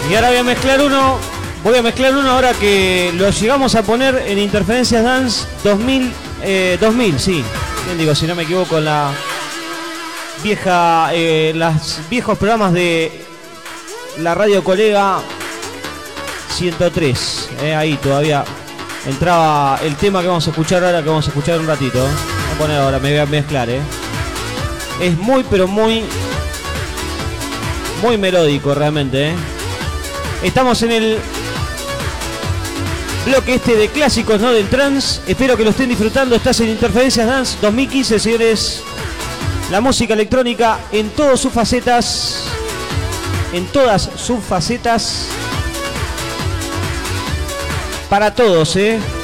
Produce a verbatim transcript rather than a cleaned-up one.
Y ahora voy a mezclar uno, voy a mezclar uno ahora que lo llegamos a poner en Interferencias Dance dos mil, eh, dos mil, sí. Bien digo, si no me equivoco, en la vieja, eh, los viejos programas de la radio Colega ciento tres. Eh, ahí todavía entraba el tema que vamos a escuchar ahora, que vamos a escuchar un ratito. Voy a poner ahora, me voy a mezclar, eh. Es muy, pero muy, muy melódico realmente, eh. Estamos en el bloque este de clásicos, ¿no? Del trance. Espero que lo estén disfrutando. Estás en Interferencias Dance dos mil quince, señores. La música electrónica en todas sus facetas. En todas sus facetas. Para todos, ¿eh?